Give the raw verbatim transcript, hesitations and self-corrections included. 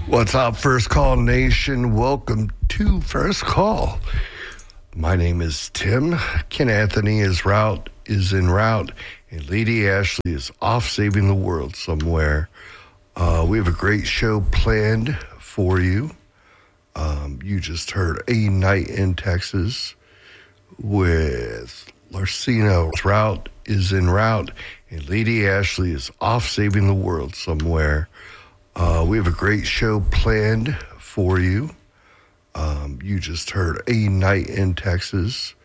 What's up, First Call Nation? Welcome to First Call. My name is Tim. Ken Anthony is route is en route, and Lady Ashley is off saving the world somewhere. Uh, we have a great show planned for you. Um, you just heard A Night in Texas with Larcino. Route is en route, and Lady Ashley is off saving the world somewhere. Uh, we have a great show planned for you. Um, you just heard A Night in Texas